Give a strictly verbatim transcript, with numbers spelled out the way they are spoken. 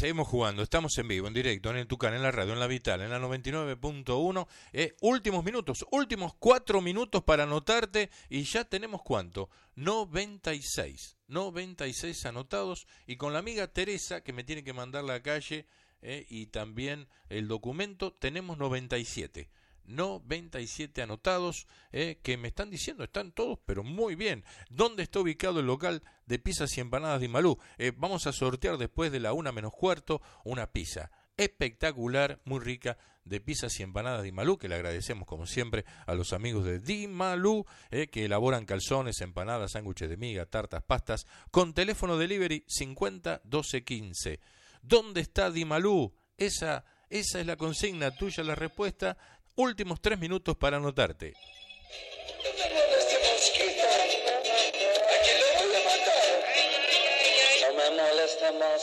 seguimos jugando, estamos en vivo, en directo, en el Tucán, en la radio, en la Vital, en la noventa y nueve punto uno. Eh, últimos minutos, últimos cuatro minutos para anotarte y ya tenemos ¿cuánto? noventa y seis, noventa y seis anotados y con la amiga Teresa que me tiene que mandar la calle eh, y también el documento tenemos noventa y siete. noventa y siete anotados eh, que me están diciendo, están todos pero muy bien. ¿Dónde está ubicado el local de pizzas y empanadas Di Malú? Eh, vamos a sortear después de la una menos cuarto una pizza espectacular, muy rica, de pizzas y empanadas Di Malú, que le agradecemos como siempre a los amigos de Di Malú, eh, que elaboran calzones, empanadas, sándwiches de miga, tartas, pastas, con teléfono delivery cincuenta doce quince. ¿Dónde está Di Malú? Esa, esa es la consigna tuya, la respuesta. Últimos tres minutos para anotarte. No me moleste, mosquito. ¿A quién le voy a matar? No me moleste, mosquito.